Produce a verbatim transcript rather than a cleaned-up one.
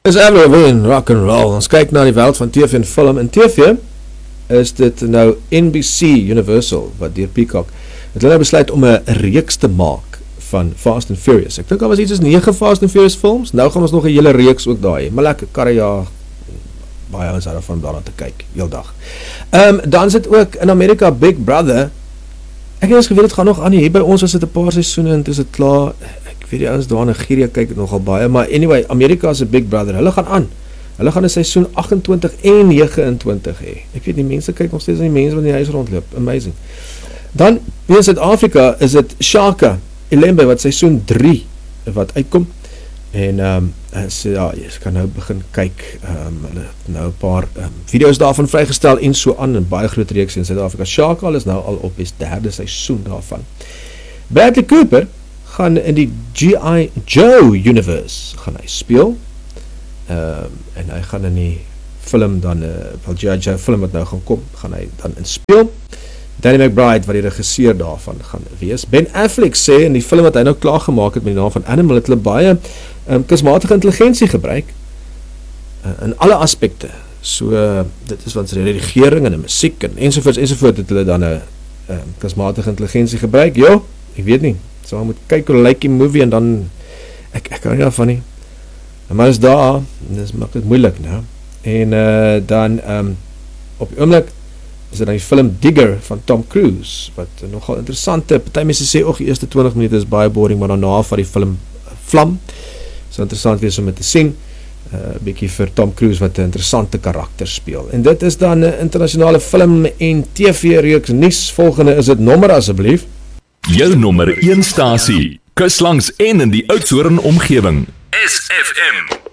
Is Avril Lavigne, rock and roll. Ons kyk na die wêreld van T V en film. In T V is dit nou N B C Universal, wat deur Peacock, het hulle nou besluit om 'n reeks te maak van Fast and Furious. Ek dink daar was iets as nege Fast and Furious films, nou gaan ons nog 'n hele reeks ook daai, maar lekker karrejaag, baie ons daarvan daarna te kyk, heel dag. Um, dan sit ook in Amerika Big Brother. Ek het eens geweet, het gaan nog aan nie, hier by ons was dit 'n paar seisoene en het is het klaar. Ek weet die ouens daar in Nigeria kyk het nogal baie, maar anyway, Amerika is 'n Big Brother, hulle gaan aan. Hulle gaan in seisoen agt en twintig en nege en twintig hê. Ek weet die mense kyk nog steeds aan die mense wat in die huis rondloop. Amazing. Dan in Suid-Afrika is dit Shaka Ilembe wat seisoen drie wat uitkom. En ehm um, so, ja, jy kan nou begin kyk. Ehm um, hulle het nou 'n paar um, video's daarvan vrygestel en so aan, 'n baie groot reeks in Suid-Afrika. Shaka is nou al op die derde seisoen daarvan. Bradley Cooper gaan in die G I Joe universe gaan hy speel. Um, en hy gaan in die film dan, uh, wel G I Joe film wat nou gaan kom, gaan hy dan in speel. Danny McBride wat die regisseur daarvan gaan wees. Ben Affleck sê in die film wat hy nou klaar gemaak het met die naam van Animal, het hulle baie um, kunsmatige intelligensie gebruik uh, in alle aspekte. So uh, dit is wat die redigering en die musiek en ensovoorts ensovoorts het hulle dan 'n uh, kunsmatige intelligensie gebruik. Jo, ek weet nie. So moet kyk hoe lyk die movie en dan ek ek kan nie daarvan nie. Maar is daar, dis maak dit moeilik, nou. En uh, dan um, op die oomblik is dit dan die film Digger van Tom Cruise, wat nogal interessante, party mense sê ook die eerste twintig minute is baie boring, maar daarna van die film uh, vlam, so interessant wees om het te sien, uh, bykie vir Tom Cruise wat 'n interessante karakter speel. En dit is dan 'n internasionale film en T V-reeks nuus. Volgende is dit nommer asseblief. Jou nommer een stasie, kus langs en in die Oudtshoorn omgewing. S F M.